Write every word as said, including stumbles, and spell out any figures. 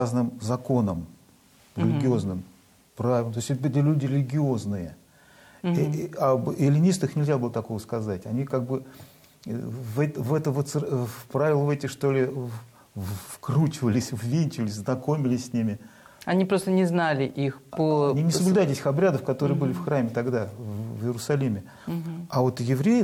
разным законам религиозным, правилам. То есть это были люди религиозные. Мгм. И, и, а об эллинистах нельзя было такого сказать. Они как бы в, это- в это вот, в правила в эти, что ли, в- в- вкручивались, ввинчивались, знакомились с ними. Они просто не знали их по... Они не соблюдали этих обрядов, которые Мгм. были в храме тогда, в в Иерусалиме. Мгм. А вот евреи,